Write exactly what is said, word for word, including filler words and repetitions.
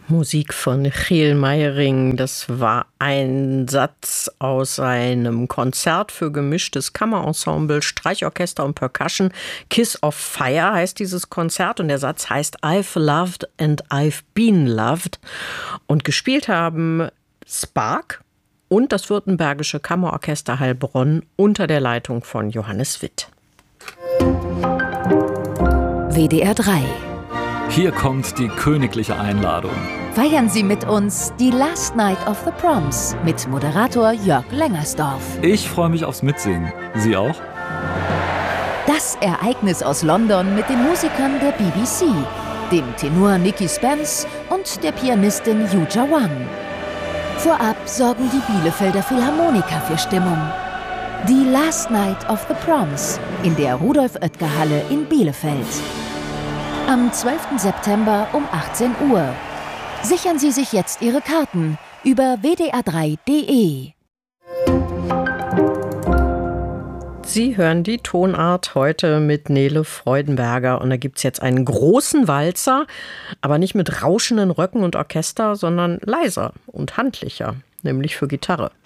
Musik von Giel Meyering, das war ein Satz aus einem Konzert für gemischtes Kammerensemble, Streichorchester und Percussion. Kiss of Fire heißt dieses Konzert und der Satz heißt I've loved and I've been loved. Und gespielt haben Spark und das Württembergische Kammerorchester Heilbronn unter der Leitung von Johannes Witt. W D R drei. Hier kommt die königliche Einladung. Feiern Sie mit uns die Last Night of the Proms mit Moderator Jörg Lengersdorf. Ich freue mich aufs Mitsingen. Sie auch? Das Ereignis aus London mit den Musikern der B B C, dem Tenor Nicky Spence und der Pianistin Yuja Wang. Vorab sorgen die Bielefelder Philharmoniker für Stimmung. Die Last Night of the Proms in der Rudolf-Oetker-Halle in Bielefeld. Am zwölften September um achtzehn Uhr. Sichern Sie sich jetzt Ihre Karten über w d r drei punkt d e. Sie hören die Tonart heute mit Nele Freudenberger und da gibt es jetzt einen großen Walzer, aber nicht mit rauschenden Röcken und Orchester, sondern leiser und handlicher, nämlich für Gitarre.